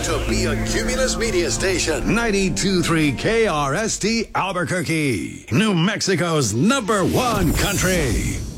to be a Cumulus Media Station. 92.3 KRST Albuquerque. New Mexico's #1 country.